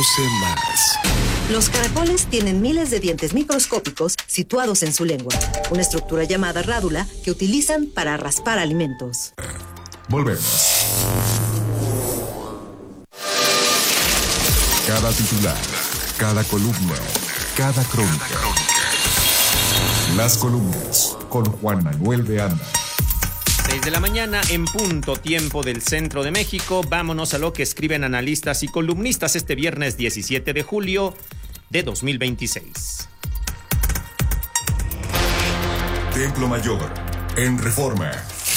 Conoce más. Los caracoles tienen miles de dientes microscópicos situados en su lengua, una estructura llamada rádula que utilizan para raspar alimentos. Volvemos. Cada titular, cada columna, cada crónica. Las columnas con Juan Manuel de Anda. 6 de la mañana en punto, tiempo del centro de México. Vámonos a lo que escriben analistas y columnistas este viernes 17 de julio de 2026. Templo Mayor, en Reforma.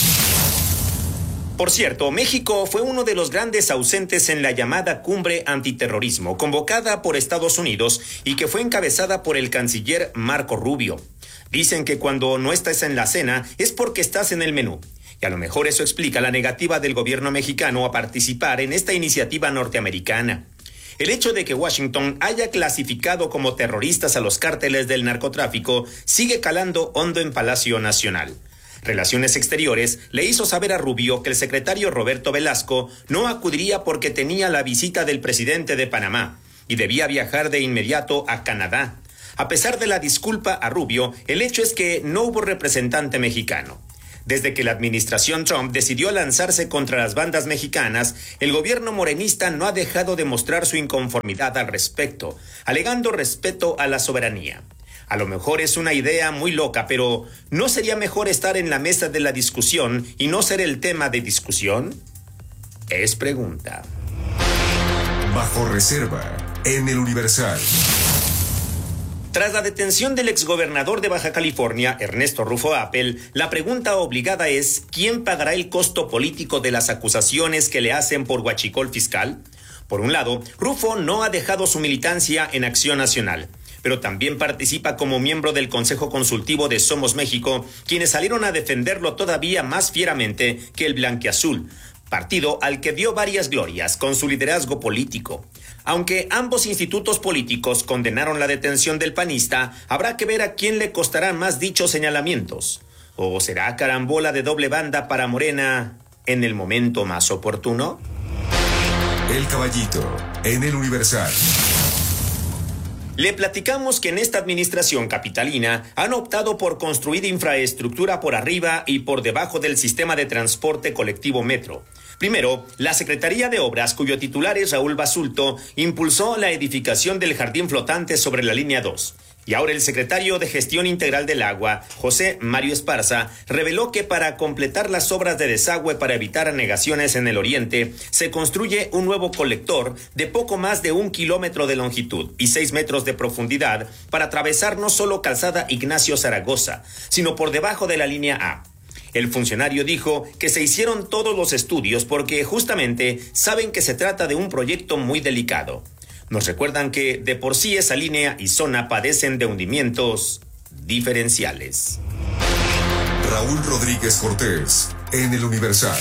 Por cierto, México fue uno de los grandes ausentes en la llamada cumbre antiterrorismo, convocada por Estados Unidos y que fue encabezada por el canciller Marco Rubio. Dicen que cuando no estás en la cena es porque estás en el menú. Y a lo mejor eso explica la negativa del gobierno mexicano a participar en esta iniciativa norteamericana. El hecho de que Washington haya clasificado como terroristas a los cárteles del narcotráfico sigue calando hondo en Palacio Nacional. Relaciones Exteriores le hizo saber a Rubio que el secretario Roberto Velasco no acudiría porque tenía la visita del presidente de Panamá y debía viajar de inmediato a Canadá. A pesar de la disculpa a Rubio, el hecho es que no hubo representante mexicano. Desde que la administración Trump decidió lanzarse contra las bandas mexicanas, el gobierno morenista no ha dejado de mostrar su inconformidad al respecto, alegando respeto a la soberanía. A lo mejor es una idea muy loca, pero ¿no sería mejor estar en la mesa de la discusión y no ser el tema de discusión? Es pregunta. Bajo reserva, en el Universal. Tras la detención del exgobernador de Baja California, Ernesto Rufo Appel, la pregunta obligada es ¿quién pagará el costo político de las acusaciones que le hacen por huachicol fiscal? Por un lado, Rufo no ha dejado su militancia en Acción Nacional, pero también participa como miembro del Consejo Consultivo de Somos México, quienes salieron a defenderlo todavía más fieramente que el blanquiazul, partido al que dio varias glorias con su liderazgo político. Aunque ambos institutos políticos condenaron la detención del panista, habrá que ver a quién le costarán más dichos señalamientos. ¿O será carambola de doble banda para Morena en el momento más oportuno? El Caballito, en el Universal. Le platicamos que en esta administración capitalina han optado por construir infraestructura por arriba y por debajo del sistema de transporte colectivo Metro. Primero, la Secretaría de Obras, cuyo titular es Raúl Basulto, impulsó la edificación del jardín flotante sobre la línea 2. Y ahora el secretario de Gestión Integral del Agua, José Mario Esparza, reveló que para completar las obras de desagüe para evitar anegaciones en el oriente, se construye un nuevo colector de poco más de 1 kilómetro de longitud y 6 metros de profundidad para atravesar no solo Calzada Ignacio Zaragoza, sino por debajo de la línea A. El funcionario dijo que se hicieron todos los estudios porque justamente saben que se trata de un proyecto muy delicado. Nos recuerdan que de por sí esa línea y zona padecen de hundimientos diferenciales. Raúl Rodríguez Cortés, en el Universal.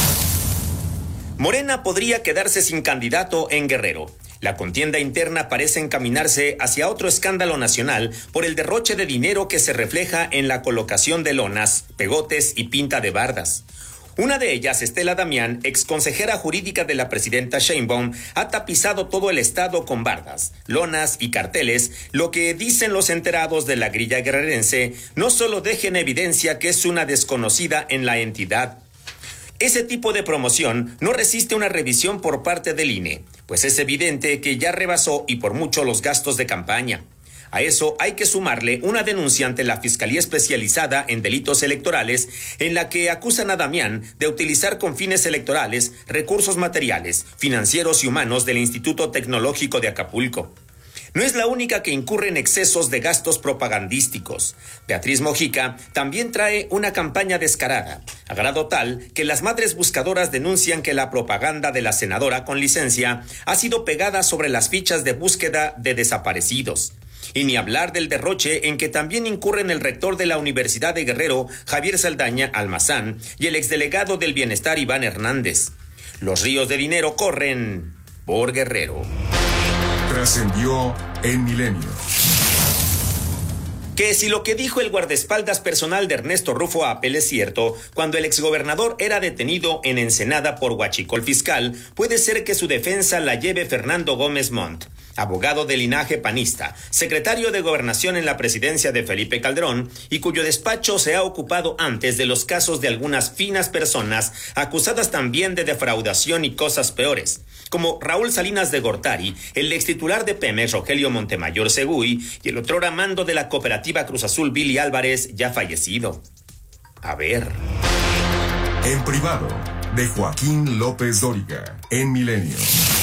Morena podría quedarse sin candidato en Guerrero. La contienda interna parece encaminarse hacia otro escándalo nacional por el derroche de dinero que se refleja en la colocación de lonas, pegotes y pinta de bardas. Una de ellas, Estela Damián, exconsejera jurídica de la presidenta Sheinbaum, ha tapizado todo el estado con bardas, lonas y carteles, lo que dicen los enterados de la grilla guerrerense no solo deja en evidencia que es una desconocida en la entidad. Ese tipo de promoción no resiste una revisión por parte del INE, pues es evidente que ya rebasó y por mucho los gastos de campaña. A eso hay que sumarle una denuncia ante la Fiscalía Especializada en Delitos Electorales en la que acusan a Damián de utilizar con fines electorales recursos materiales, financieros y humanos del Instituto Tecnológico de Acapulco. No es la única que incurre en excesos de gastos propagandísticos. Beatriz Mojica también trae una campaña descarada, a grado tal que las madres buscadoras denuncian que la propaganda de la senadora con licencia ha sido pegada sobre las fichas de búsqueda de desaparecidos. Y ni hablar del derroche en que también incurren el rector de la Universidad de Guerrero, Javier Saldaña Almazán, y el exdelegado del Bienestar, Iván Hernández. Los ríos de dinero corren por Guerrero. Trascendió en Milenio. Que si lo que dijo el guardaespaldas personal de Ernesto Rufo Appel es cierto, cuando el exgobernador era detenido en Ensenada por huachicol fiscal, puede ser que su defensa la lleve Fernando Gómez Montt. abogado de linaje panista, secretario de Gobernación en la presidencia de Felipe Calderón y cuyo despacho se ha ocupado antes de los casos de algunas finas personas acusadas también de defraudación y cosas peores, como Raúl Salinas de Gortari, el extitular de Pemex Rogelio Montemayor Seguy y el otrora mando de la cooperativa Cruz Azul Billy Álvarez, ya fallecido. A ver. En privado, de Joaquín López Dóriga, en Milenio.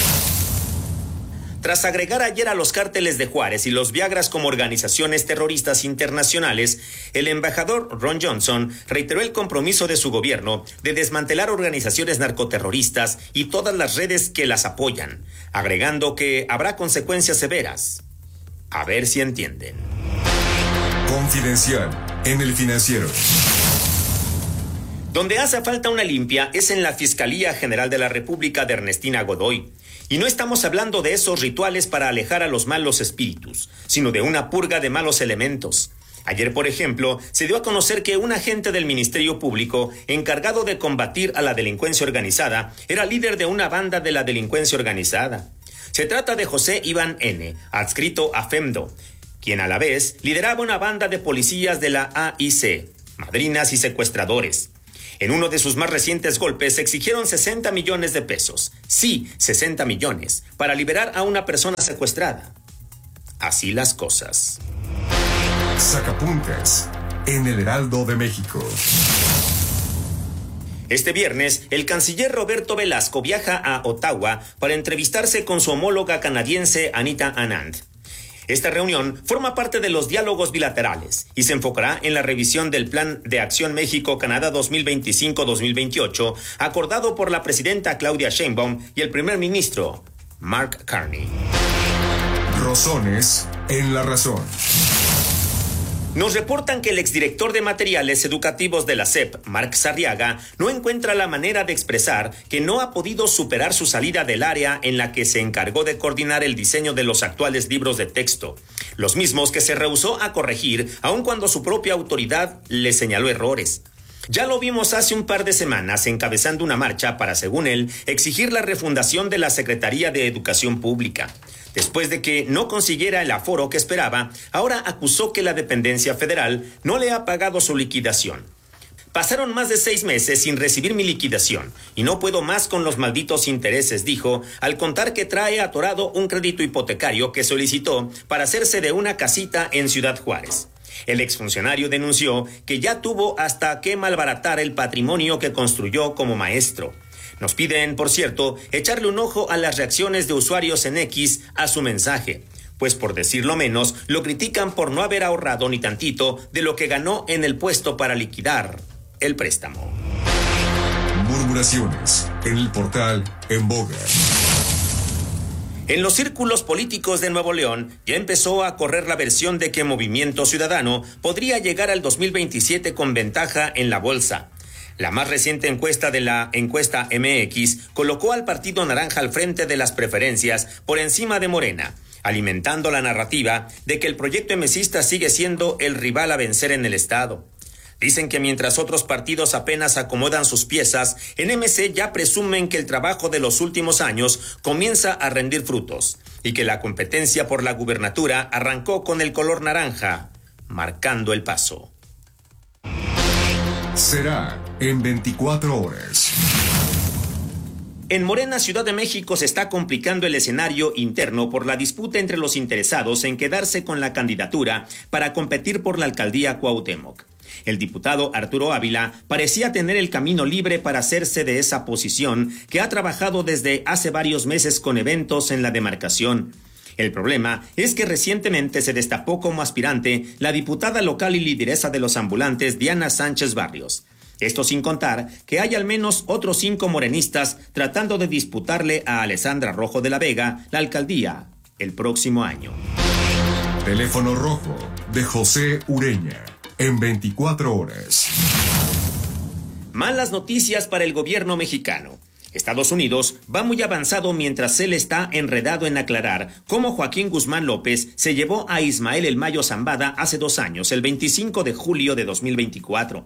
Tras agregar ayer a los cárteles de Juárez y los Viagras como organizaciones terroristas internacionales, el embajador Ron Johnson reiteró el compromiso de su gobierno de desmantelar organizaciones narcoterroristas y todas las redes que las apoyan, agregando que habrá consecuencias severas. A ver si entienden. Confidencial, en El Financiero. Donde hace falta una limpia es en la Fiscalía General de la República de Ernestina Godoy. Y no estamos hablando de esos rituales para alejar a los malos espíritus, sino de una purga de malos elementos. Ayer, por ejemplo, se dio a conocer que un agente del Ministerio Público encargado de combatir a la delincuencia organizada era líder de una banda de la delincuencia organizada. Se trata de José Iván N., adscrito a FEMDO, quien a la vez lideraba una banda de policías de la AIC, madrinas y secuestradores. En uno de sus más recientes golpes exigieron 60 millones de pesos. Sí, 60 millones, para liberar a una persona secuestrada. Así las cosas. Sacapuntas, en El Heraldo de México. Este viernes, el canciller Roberto Velasco viaja a Ottawa para entrevistarse con su homóloga canadiense Anita Anand. Esta reunión forma parte de los diálogos bilaterales y se enfocará en la revisión del Plan de Acción México-Canadá 2025-2028, acordado por la presidenta Claudia Sheinbaum y el primer ministro Mark Carney. Rosones en La Razón. Nos reportan que el exdirector de Materiales Educativos de la SEP, Marc Sarriaga, no encuentra la manera de expresar que no ha podido superar su salida del área en la que se encargó de coordinar el diseño de los actuales libros de texto, los mismos que se rehusó a corregir aun cuando su propia autoridad le señaló errores. Ya lo vimos hace un par de semanas encabezando una marcha para, según él, exigir la refundación de la Secretaría de Educación Pública. Después de que no consiguiera el aforo que esperaba, ahora acusó que la dependencia federal no le ha pagado su liquidación. Pasaron más de 6 meses sin recibir mi liquidación y no puedo más con los malditos intereses, dijo, al contar que trae atorado un crédito hipotecario que solicitó para hacerse de una casita en Ciudad Juárez. El exfuncionario denunció que ya tuvo hasta que malbaratar el patrimonio que construyó como maestro. Nos piden, por cierto, echarle un ojo a las reacciones de usuarios en X a su mensaje, pues por decirlo menos, lo critican por no haber ahorrado ni tantito de lo que ganó en el puesto para liquidar el préstamo. Murmuraciones en el portal En Boga. En los círculos políticos de Nuevo León ya empezó a correr la versión de que Movimiento Ciudadano podría llegar al 2027 con ventaja en la bolsa. La más reciente encuesta de la encuesta MX colocó al Partido Naranja al frente de las preferencias por encima de Morena, alimentando la narrativa de que el proyecto emesista sigue siendo el rival a vencer en el estado. Dicen que mientras otros partidos apenas acomodan sus piezas, en MC ya presumen que el trabajo de los últimos años comienza a rendir frutos y que la competencia por la gubernatura arrancó con el color naranja, marcando el paso. Será en 24 horas. En Morena, Ciudad de México, se está complicando el escenario interno por la disputa entre los interesados en quedarse con la candidatura para competir por la alcaldía Cuauhtémoc. El diputado Arturo Ávila parecía tener el camino libre para hacerse de esa posición que ha trabajado desde hace varios meses con eventos en la demarcación. El problema es que recientemente se destapó como aspirante la diputada local y lideresa de los ambulantes Diana Sánchez Barrios. Esto sin contar que hay al menos otros 5 morenistas tratando de disputarle a Alessandra Rojo de la Vega la alcaldía el próximo año. Teléfono rojo de José Ureña en 24 horas. Malas noticias para el gobierno mexicano. Estados Unidos va muy avanzado mientras él está enredado en aclarar cómo Joaquín Guzmán López se llevó a Ismael El Mayo Zambada hace 2 años, el 25 de julio de 2024.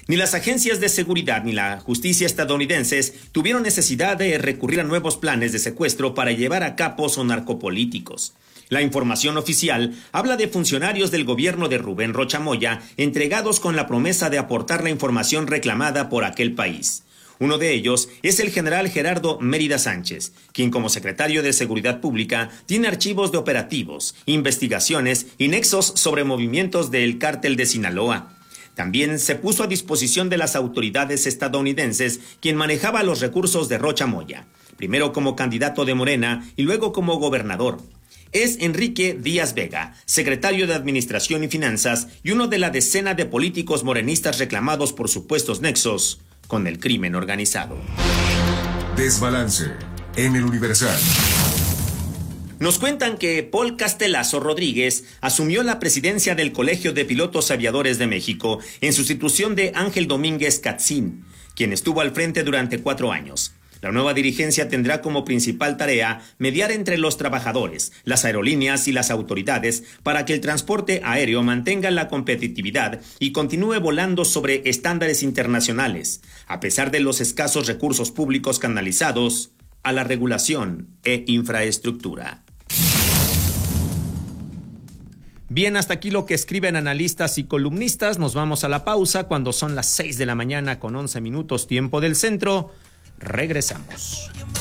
Ni las agencias de seguridad ni la justicia estadounidenses tuvieron necesidad de recurrir a nuevos planes de secuestro para llevar a capos o narcopolíticos. La información oficial habla de funcionarios del gobierno de Rubén Rocha Moya entregados con la promesa de aportar la información reclamada por aquel país. Uno de ellos es el general Gerardo Mérida Sánchez, quien como secretario de Seguridad Pública tiene archivos de operativos, investigaciones y nexos sobre movimientos del cártel de Sinaloa. También se puso a disposición de las autoridades estadounidenses quien manejaba los recursos de Rocha Moya, primero como candidato de Morena y luego como gobernador. Es Enrique Díaz Vega, secretario de Administración y Finanzas y uno de la decena de políticos morenistas reclamados por supuestos nexos con el crimen organizado. Desbalance en el Universal. Nos cuentan que Paul Castelazo Rodríguez asumió la presidencia del Colegio de Pilotos Aviadores de México en sustitución de Ángel Domínguez Katzin, quien estuvo al frente durante 4 años. La nueva dirigencia tendrá como principal tarea mediar entre los trabajadores, las aerolíneas y las autoridades para que el transporte aéreo mantenga la competitividad y continúe volando sobre estándares internacionales, a pesar de los escasos recursos públicos canalizados a la regulación e infraestructura. Bien, hasta aquí lo que escriben analistas y columnistas. Nos vamos a la pausa cuando son las 6 de la mañana con 11 minutos, tiempo del centro. Regresamos.